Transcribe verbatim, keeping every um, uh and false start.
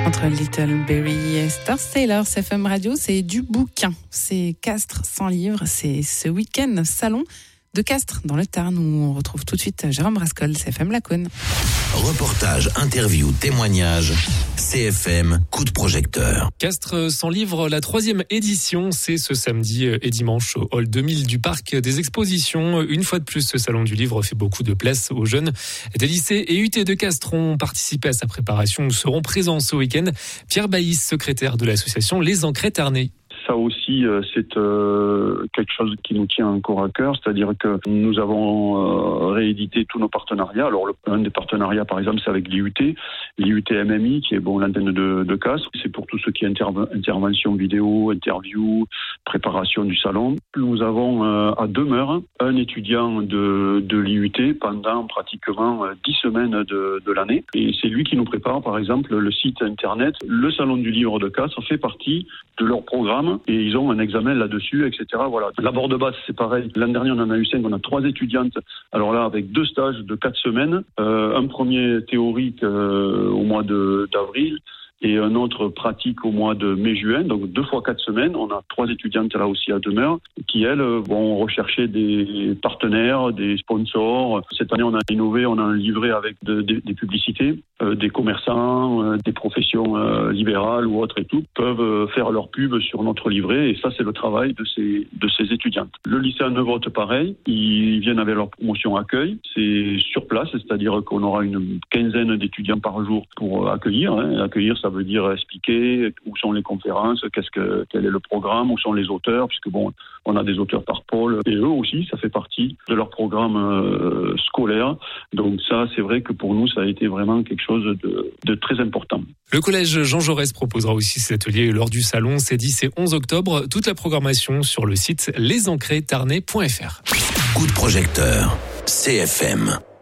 Entre Little Berry et Star Sailor, C F M Radio, c'est du bouquin. C'est Castres sans livre. C'est ce week-end salon de Castres dans le Tarn où on retrouve tout de suite Jérôme Brascol, C F M Lacaune. Reportage, interview, témoignage, C F M, coup de projecteur. Castres sans livre, la troisième édition, c'est ce samedi et dimanche au hall deux mille du parc des expositions. Une fois de plus, ce salon du livre fait beaucoup de place aux jeunes des lycées et U T de Castres ont participé à sa préparation ou seront présents ce week-end. Pierre Baillis, secrétaire de l'association Les Ancrés Tarnais. Ça aussi, c'est euh, quelque chose qui nous tient encore à cœur, c'est-à-dire que nous avons euh, réédité tous nos partenariats. Alors, le, un des partenariats, par exemple, c'est avec l'I U T, l'I U T M M I, qui est bon l'antenne de, de Castres. C'est pour tout ce qui est interve- intervention vidéo, interview, préparation du salon. Nous avons euh, à demeure un étudiant de, de l'I U T pendant pratiquement dix semaines de, de l'année. Et c'est lui qui nous prépare, par exemple, le site internet. Le salon du livre de Castres fait partie de leur programme. Et ils ont un examen là-dessus, et cetera. Voilà. L'abord de base, c'est pareil. L'année dernière, on en a eu cinq. On a trois étudiantes. Alors là, avec deux stages de quatre semaines. Euh, un premier théorique euh, au mois de, d'avril et un autre pratique au mois de mai-juin. Donc deux fois quatre semaines. On a trois étudiantes là aussi à demeure qui, elles, vont rechercher des partenaires, des sponsors. Cette année, on a innové. On a un livret avec de, de, des publicités. Euh, des commerçants, euh, des professions euh, libérales ou autres et tout, peuvent euh, faire leur pub sur notre livret. Et ça, c'est le travail de ces, de ces étudiantes. Le lycée à Neuvotte, pareil. Ils viennent avec leur promotion accueil. C'est sur place, c'est-à-dire qu'on aura une quinzaine d'étudiants par jour pour euh, accueillir. Hein. Accueillir, ça veut dire expliquer où sont les conférences, qu'est-ce que, quel est le programme, où sont les auteurs, puisque bon, on a des auteurs par pôle. Et eux aussi, ça fait partie de leur programme euh, scolaire. Donc ça, c'est vrai que pour nous, ça a été vraiment quelque chose de, de très important. Le collège Jean Jaurès proposera aussi cet atelier lors du salon. C'est dix et onze octobre. Toute la programmation sur le site les ancrés tarnais point f r. Coup de projecteur, C F M.